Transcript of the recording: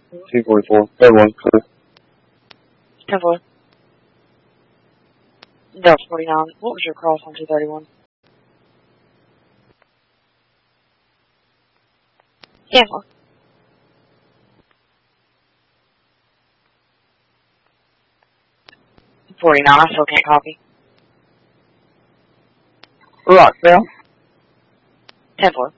244. Third one, clear. 10-4. Delta 49. What was your cross on 231? 10-4. I still can't copy. Rockville. 10-4.